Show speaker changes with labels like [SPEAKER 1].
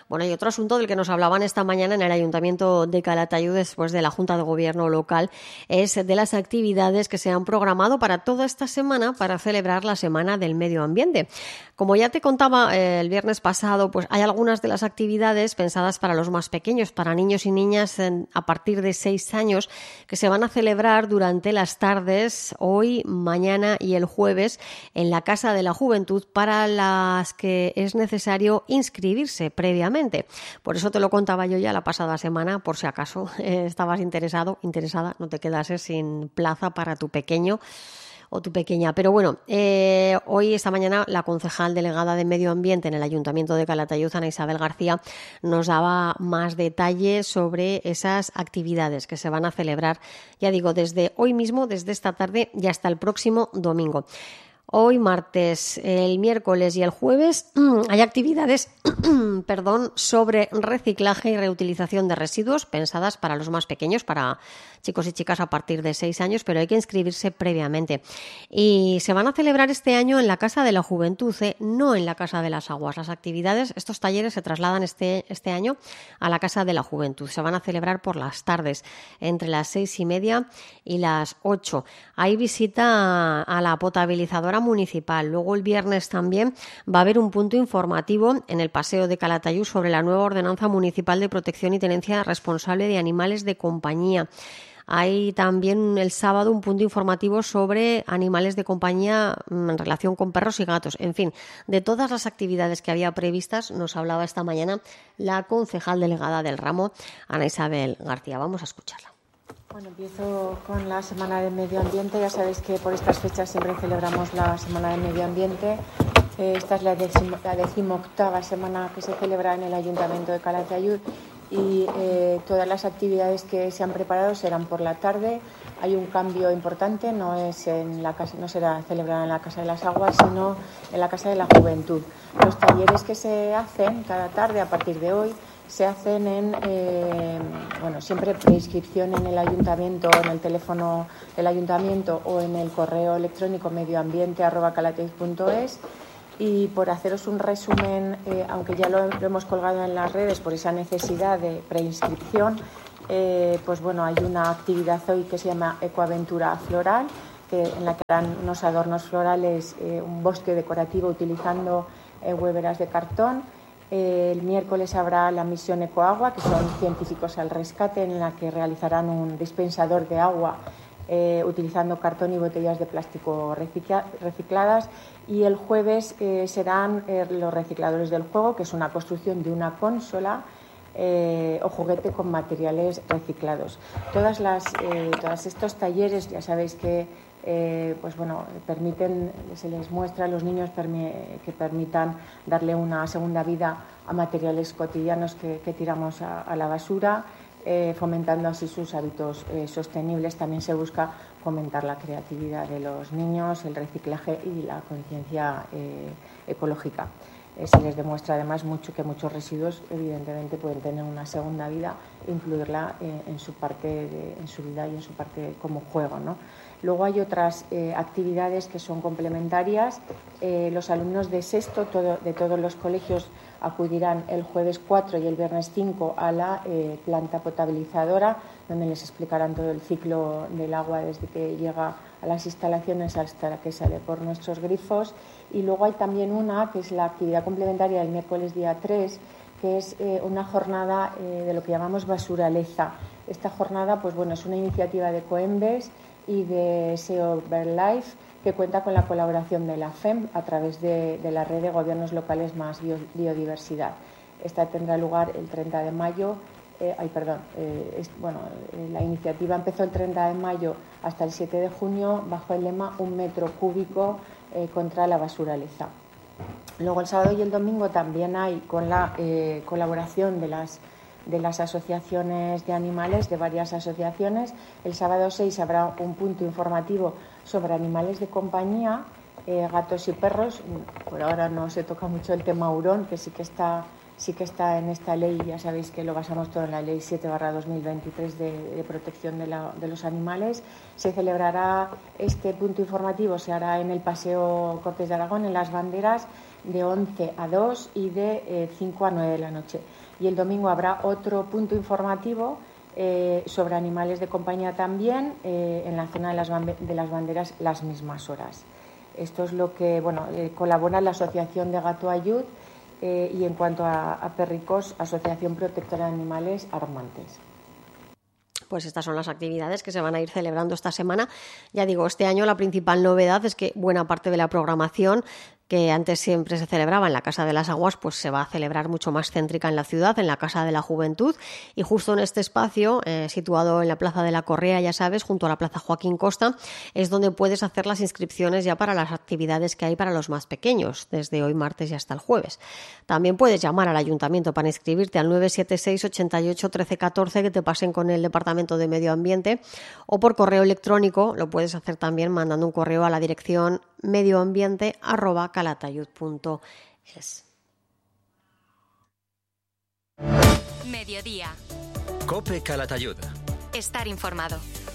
[SPEAKER 1] Bueno, y otro asunto del que nos hablaban esta mañana en el Ayuntamiento de Calatayud después de la Junta de Gobierno local es de las actividades que se han programado para toda esta semana para celebrar la Semana del Medio Ambiente. Como ya te contaba el viernes pasado, pues hay algunas de las actividades pensadas para los más pequeños, para niños y niñas a partir de 6 años, que se van a celebrar durante las tardes, hoy, mañana y el jueves, en la Casa de la Juventud, para las que es necesario inscribirse previamente. Por eso te lo contaba yo ya la pasada semana, por si acaso estabas interesado, interesada, no te quedases sin plaza para tu pequeño o tu pequeña. Pero bueno, hoy, esta mañana, la concejal delegada de Medio Ambiente en el Ayuntamiento de Calatayud, Ana Isabel García, nos daba más detalles sobre esas actividades que se van a celebrar, ya digo, desde hoy mismo, desde esta tarde y hasta el próximo domingo. Hoy martes, el miércoles y el jueves hay actividades sobre reciclaje y reutilización de residuos pensadas para los más pequeños, para chicos y chicas a partir de 6 años, pero hay que inscribirse previamente. Y se van a celebrar este año en la Casa de la Juventud, no en la Casa de las Aguas. Las actividades, estos talleres se trasladan este año a la Casa de la Juventud. Se van a celebrar por las tardes, entre las 6:30 y las 8. Hay visita a la potabilizadora municipal. Luego el viernes también va a haber un punto informativo en el Paseo de Calatayud sobre la nueva Ordenanza Municipal de Protección y Tenencia Responsable de Animales de Compañía. Hay también el sábado un punto informativo sobre animales de compañía en relación con perros y gatos. En fin, de todas las actividades que había previstas nos hablaba esta mañana la concejal delegada del ramo, Ana Isabel García. Vamos a escucharla.
[SPEAKER 2] Bueno, empiezo con la Semana del Medio Ambiente. Ya sabéis que por estas fechas siempre celebramos la Semana del Medio Ambiente. Esta es la 18ª semana que se celebra en el Ayuntamiento de Calatayud y todas las actividades que se han preparado serán por la tarde. Hay un cambio importante, no será celebrada en la Casa de las Aguas, sino en la Casa de la Juventud. Los talleres que se hacen cada tarde a partir de hoy se hacen siempre preinscripción en el ayuntamiento, en el teléfono del ayuntamiento o en el correo electrónico medioambiente@calatayud.es. Y por haceros un resumen, aunque ya lo hemos colgado en las redes por esa necesidad de preinscripción, hay una actividad hoy que se llama Ecoaventura Floral, en la que harán unos adornos florales, un bosque decorativo utilizando hueveras de cartón. El miércoles habrá la misión Ecoagua, que son científicos al rescate, en la que realizarán un dispensador de agua utilizando cartón y botellas de plástico recicladas. Y el jueves serán los recicladores del juego, que es una construcción de una consola o juguete con materiales reciclados. Todos estos talleres, ya sabéis que se les muestra a los niños que permitan darle una segunda vida a materiales cotidianos que tiramos a la basura, fomentando así sus hábitos sostenibles. También se busca fomentar la creatividad de los niños, el reciclaje y la conciencia ecológica. Se les demuestra además que muchos residuos evidentemente pueden tener una segunda vida e incluirla en su vida y en su parte como juego, ¿no? Luego hay otras actividades que son complementarias. Los alumnos de sexto de todos los colegios acudirán el jueves 4 y el viernes 5 a la planta potabilizadora, donde les explicarán todo el ciclo del agua desde que llega a las instalaciones hasta que sale por nuestros grifos. Y luego hay también una que es la actividad complementaria del miércoles día 3, que es una jornada de lo que llamamos basuraleza. Esta jornada es una iniciativa de Coembes y de SEO BirdLife, que cuenta con la colaboración de la FEM a través de la red de gobiernos locales más biodiversidad. Esta tendrá lugar el 30 de mayo. La iniciativa empezó el 30 de mayo hasta el 7 de junio bajo el lema 1 metro cúbico contra la basuraleza. Luego el sábado y el domingo también hay, con la colaboración de las asociaciones de animales, de varias asociaciones. El sábado 6 habrá un punto informativo sobre animales de compañía, gatos y perros. Por ahora no se toca mucho el tema hurón, que sí que está en esta ley. Ya sabéis que lo basamos todo en la ley 7/2023 de protección de los animales. Se celebrará este punto informativo, se hará en el Paseo Cortes de Aragón, en Las Banderas. de 11 a 2 y de 5 a 9 de la noche. Y el domingo habrá otro punto informativo sobre animales de compañía también, en la zona de las banderas, las mismas horas. Esto es lo que colabora la Asociación de Gato Ayud y en cuanto a perricos, Asociación Protectora de Animales Armantes.
[SPEAKER 1] Pues estas son las actividades que se van a ir celebrando esta semana. Ya digo, este año la principal novedad es que buena parte de la programación que antes siempre se celebraba en la Casa de las Aguas, pues se va a celebrar mucho más céntrica en la ciudad, en la Casa de la Juventud, y justo en este espacio, situado en la Plaza de la Correa, ya sabes, junto a la Plaza Joaquín Costa, es donde puedes hacer las inscripciones ya para las actividades que hay para los más pequeños, desde hoy martes y hasta el jueves. También puedes llamar al Ayuntamiento para inscribirte al 976 88 13 14, que te pasen con el Departamento de Medio Ambiente, o por correo electrónico, lo puedes hacer también mandando un correo a la dirección medioambiente@calatayud.es.
[SPEAKER 3] Mediodía.
[SPEAKER 4] COPE Calatayud.
[SPEAKER 3] Estar informado.